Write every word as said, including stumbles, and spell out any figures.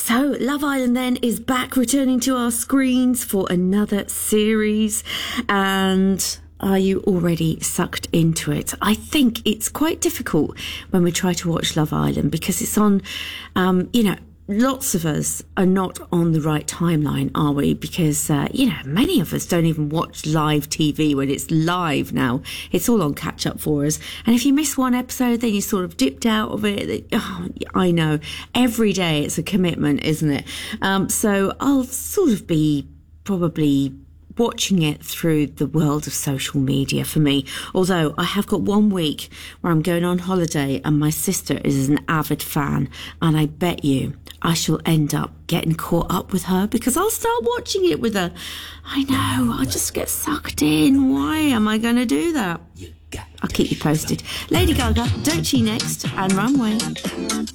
So, Love Island then is back, returning to our screens for another series. And are you already sucked into it? I think it's quite difficult when we try to watch Love Island because it's on, um, you know, lots of us are not on the right timeline, are we? Because, uh, you know, many of us don't even watch live T V when it's live now. It's all on catch up for us. And if you miss one episode, then you sort of dipped out of it. Oh, I know. Every day it's a commitment, isn't it? Um, so I'll sort of be probably watching it through the world of social media for me. Although I have got one week where I'm going on holiday and my sister is an avid fan, and I bet you I shall end up getting caught up with her because I'll start watching it with her. I know, I just get sucked in. Why am I going to do that? I'll keep you posted. Lady Gaga, Don't She next, and Runway.